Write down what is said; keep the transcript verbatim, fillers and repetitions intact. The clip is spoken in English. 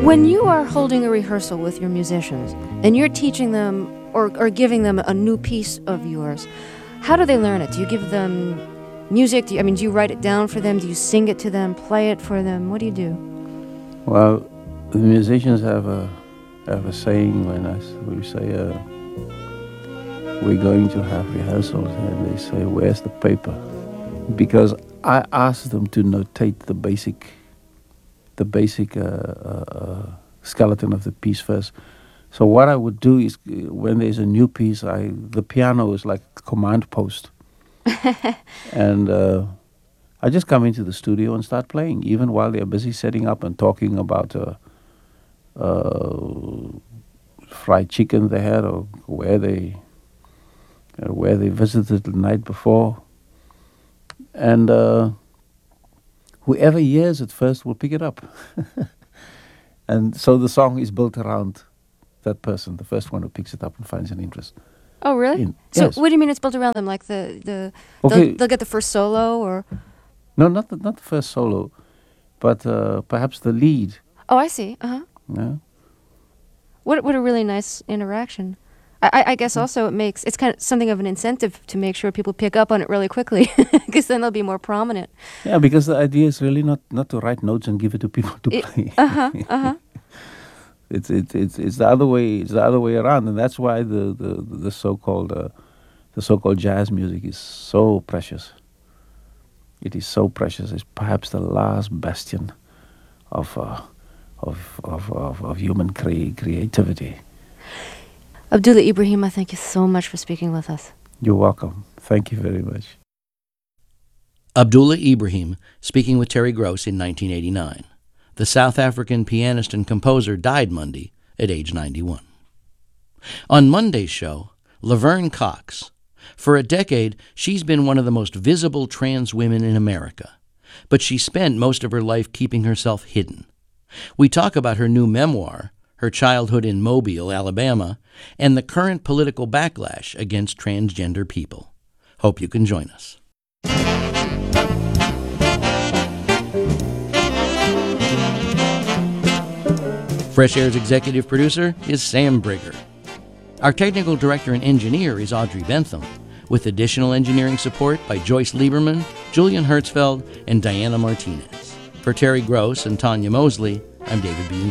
When you are holding a rehearsal with your musicians and you're teaching them or, or giving them a new piece of yours, how do they learn it? Do you give them music? Do you, I mean, do you write it down for them? Do you sing it to them, play it for them? What do you do? Well, the musicians have a have a saying when I, s- we say uh, we're going to have rehearsals, and they say, "Where's the paper?" Because I ask them to notate the basic, the basic uh, uh, uh, skeleton of the piece first. So what I would do is, uh, when there's a new piece, I the piano is like a command post, and uh, I just come into the studio and start playing, even while they're busy setting up and talking about uh, uh, fried chicken they had, or where they uh, where they visited the night before, and uh, whoever hears it first will pick it up, and so the song is built around that person, the first one who picks it up and finds an interest. Oh, really? In, So yes. what do you mean it's built around them? Like the, the Okay. they'll, they'll get the first solo or... No, not the, not the first solo, but uh, perhaps the lead. Oh, I see. Uh-huh. Yeah. What what a really nice interaction. I, I I guess also it makes, it's kind of something of an incentive to make sure people pick up on it really quickly, because then they'll be more prominent. Yeah, because the idea is really not, not to write notes and give it to people to It- play. uh-huh, uh-huh. It's it's it's it's the other way. It's the other way around, and that's why the the the so-called uh, the so-called jazz music is so precious. It is so precious. It's perhaps the last bastion of uh, of, of of of human cre- creativity. Abdullah Ibrahima, thank you so much for speaking with us. You're welcome. Thank you very much. Abdullah Ibrahim speaking with Terry Gross in nineteen eighty-nine. The South African pianist and composer died Monday at age ninety-one. On Monday's show, Laverne Cox. For a decade, she's been one of the most visible trans women in America, but she spent most of her life keeping herself hidden. We talk about her new memoir, her childhood in Mobile, Alabama, and the current political backlash against transgender people. Hope you can join us. Fresh Air's executive producer is Sam Brigger. Our technical director and engineer is Audrey Bentham, with additional engineering support by Joyce Lieberman, Julian Hertzfeld, and Diana Martinez. For Terry Gross and Tanya Mosley, I'm David B.